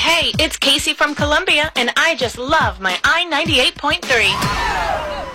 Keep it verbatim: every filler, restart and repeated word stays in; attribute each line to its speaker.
Speaker 1: Hey, it's Casey from Columbia, and I just love my I ninety-eight point three.